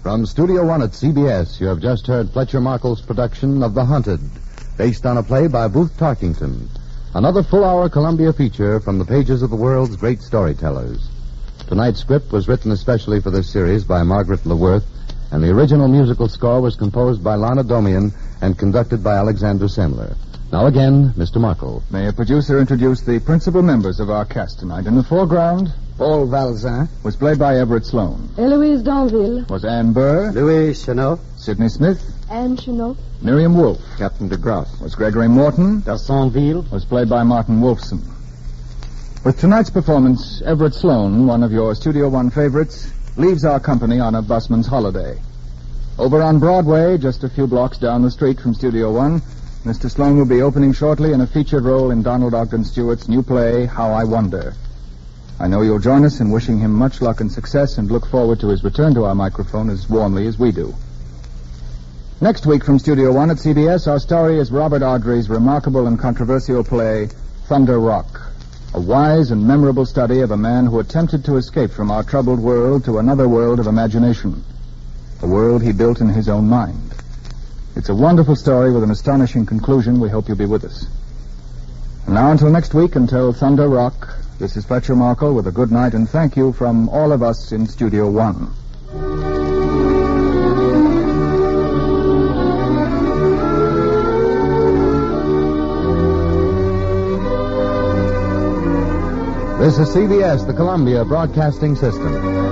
From Studio One at CBS, you have just heard Fletcher Markle's production of The Hunted, based on a play by Booth Tarkington. Another full-hour Columbia feature from the pages of the world's great storytellers. Tonight's script was written especially for this series by Margaret LeWirth, and the original musical score was composed by Lana Domian and conducted by Alexander Semler. Now again, Mr. Markle. May a producer introduce the principal members of our cast tonight. In the foreground, Paul Valzin was played by Everett Sloane. Eloise Danville. Was Anne Burr. Louis Chanot, Sidney Smith. Anne Chenot. Miriam Wolfe. Captain de Grasse, Was Gregory Morton. D'Arsonville, Was played by Martin Wolfson. With tonight's performance, Everett Sloane, one of your Studio One favorites, leaves our company on a busman's holiday. Over on Broadway, just a few blocks down the street from Studio One, Mr. Sloane will be opening shortly in a featured role in Donald Ogden Stewart's new play, How I Wonder. I know you'll join us in wishing him much luck and success and look forward to his return to our microphone as warmly as we do. Next week from Studio One at CBS, our story is Robert Ardrey's remarkable and controversial play, Thunder Rock, a wise and memorable study of a man who attempted to escape from our troubled world to another world of imagination, a world he built in his own mind. It's a wonderful story with an astonishing conclusion. We hope you'll be with us. And now until next week, until Thunder Rock, this is Fletcher Markle with a good night and thank you from all of us in Studio One. This is CBS, the Columbia Broadcasting System.